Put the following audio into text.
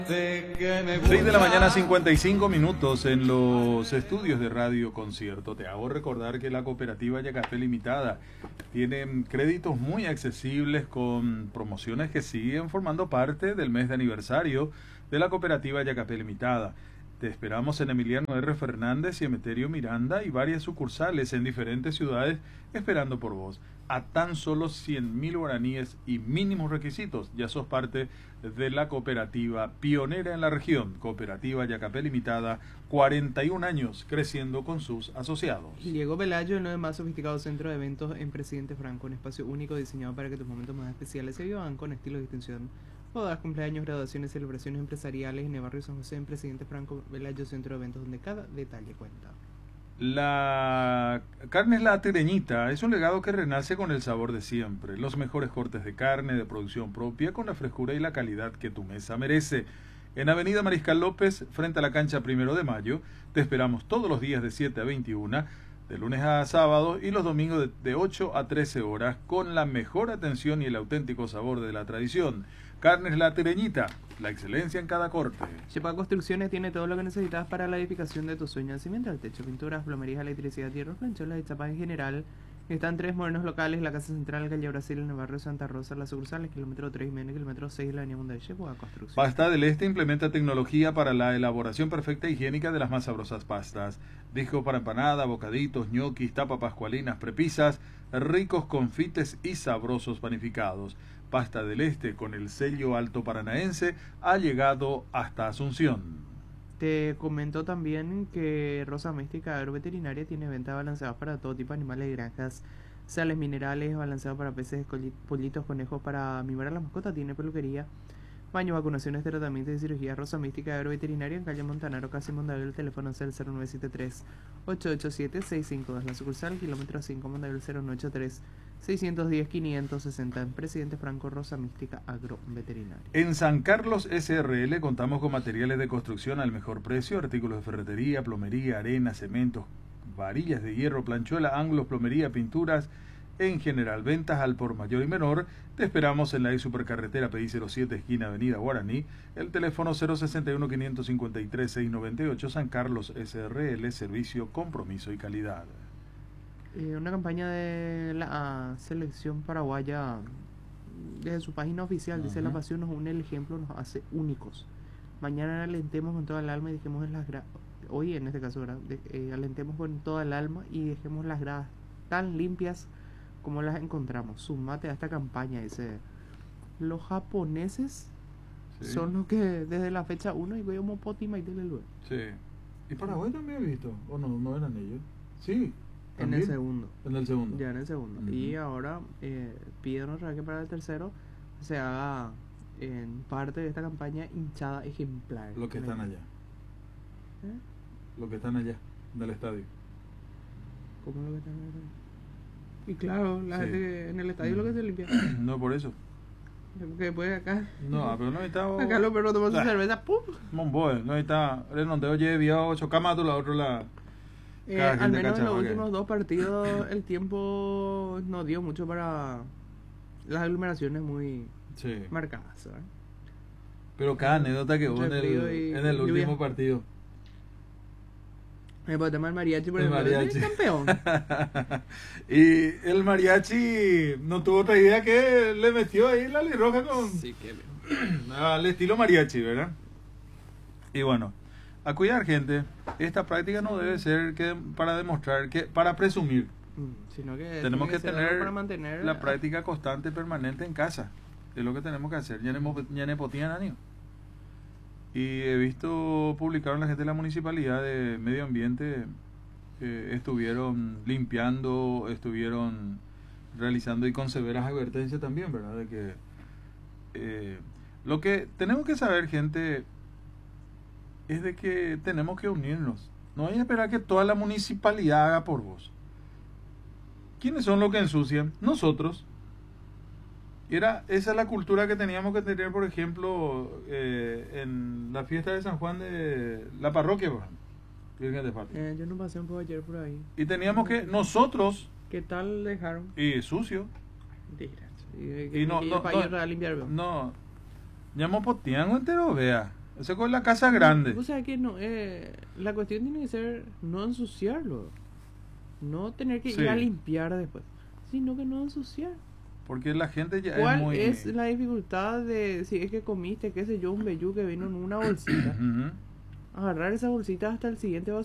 6 de la mañana, 55 minutos en los estudios de Radio Concierto. Te hago recordar que la cooperativa Yacapé Limitada tiene créditos muy accesibles con promociones que siguen formando parte del mes de aniversario de la cooperativa Yacapé Limitada. Te esperamos en Emiliano R. Fernández y Emeterio Miranda y varias sucursales en diferentes ciudades esperando por vos. A tan solo 100.000 guaraníes y mínimos requisitos, ya sos parte de la cooperativa pionera en la región. Cooperativa Yacapé Limitada, 41 años creciendo con sus asociados. Diego Pelayo, el nuevo más sofisticado centro de eventos en Presidente Franco, un espacio único diseñado para que tus momentos más especiales se vivan con estilo y distinción. Bodas, cumpleaños, graduaciones, celebraciones empresariales en el barrio San José, en Presidente Franco Pelayo, centro de eventos donde cada detalle cuenta. La carne es la Tereñita, es un legado que renace con el sabor de siempre. Los mejores cortes de carne de producción propia con la frescura y la calidad que tu mesa merece. En Avenida Mariscal López, frente a la cancha 1 de Mayo, te esperamos todos los días de 7 a 21, de lunes a sábado y los domingos de 8 a 13 horas, con la mejor atención y el auténtico sabor de la tradición. Carnes La Tereñita, la excelencia en cada corte. Chepa Construcciones tiene todo lo que necesitas para la edificación de tus sueños: cimiento al techo, pinturas, plomerías, electricidad, hierro, plancholas y chapas en general. Están 3 modernos locales: la Casa Central, calle Brasil, en el barrio Santa Rosa, las sucursales, kilómetro 3 y medio, kilómetro 6 de la avenida Mundo de Chepa Construcciones. Pasta del Este implementa tecnología para la elaboración perfecta e higiénica de las más sabrosas pastas. Disco para empanada, bocaditos, ñoquis, tapa pascualinas, prepisas, ricos confites y sabrosos panificados. Pasta del Este, con el sello alto paranaense, ha llegado hasta Asunción. Te comento también que Rosa Mística Agroveterinaria tiene venta balanceadas para todo tipo de animales de granjas, sales minerales, balanceados para peces, pollitos, conejos, para mimar a la mascota. Tiene peluquería, baño, vacunaciones, tratamientos y cirugía. Rosa Mística Agroveterinaria en calle Montanaro, casi Mondadero. El teléfono es el 0973-887-652. La sucursal, kilómetro 5, Mondadero, 0983-610-560. En Presidente Franco, Rosa Mística Agroveterinaria. En San Carlos SRL contamos con materiales de construcción al mejor precio, artículos de ferretería, plomería, arena, cementos, varillas de hierro, planchuela, ángulos, plomería, pinturas, en general, ventas al por mayor y menor. Te esperamos en la supercarretera PI 07, esquina Avenida Guaraní, el teléfono 061-553-698, San Carlos SRL, servicio, compromiso y calidad. Una campaña de la selección paraguaya desde su página oficial, dice: la pasión nos une, el ejemplo nos hace únicos. Mañana alentemos con toda el alma y dejemos hoy en este caso, alentemos con toda el alma y dejemos las gradas tan limpias como las encontramos. Sumate a esta campaña, dice. Los japoneses son los que desde la fecha 1 y veo Mopotima y Telelue. Sí. ¿Y Paraguay también he visto? ¿O no eran ellos? Sí. En el segundo. En el segundo. Ya en el segundo. Y ahora piden otra vez que para el tercero se haga en parte de esta campaña hinchada ejemplar. Los que están allá. Los que están allá, del estadio. ¿Cómo lo que están allá? Y claro, la gente en el estadio lo que se limpia. No, por eso. Porque después acá. No, pero no está. Acá los perros toman su cerveza. ¡Pum! Monboy, no está. El no te oye, vio chocama la otro la. Al menos en los últimos 2 partidos el tiempo nos dio mucho para las aglomeraciones muy marcadas, ¿sabes? Pero cada anécdota que hubo en el último partido. Por el tema del mariachi, por ejemplo, es campeón. Y el mariachi no tuvo otra idea que le metió ahí la ley roja con al estilo mariachi, ¿verdad? Y bueno, a cuidar, gente. Esta práctica no debe ser que para demostrar, que para presumir, sino que tenemos que tener para mantener la práctica constante, permanente en casa. Es lo que tenemos que hacer. Ya no potían años. Y he visto, publicaron la gente de la municipalidad de medio ambiente, estuvieron limpiando, estuvieron realizando y con severas advertencias también, ¿verdad? De que lo que tenemos que saber, gente, es de que tenemos que unirnos. No hay que esperar que toda la municipalidad haga por vos. ¿Quiénes son los que ensucian? Nosotros. Esa es la cultura que teníamos que tener, por ejemplo, en la fiesta de San Juan de la parroquia, por ejemplo, Virgen de Fátima. Yo no pasé un poco ayer por ahí. Y teníamos que, nosotros... ¿Qué tal dejaron? Y sucio. Y no, ya hemos potiango entero, vea. Eso con la casa grande. O sea que no, la cuestión tiene que ser no ensuciarlo, no tener que Sí. ir a limpiar después, sino que no ensuciar. Porque la gente ya es ¿Cuál muy... es la dificultad de si es que comiste, qué sé yo, un vellú que vino en una bolsita? Ujú. Agarrar esa bolsita hasta el siguiente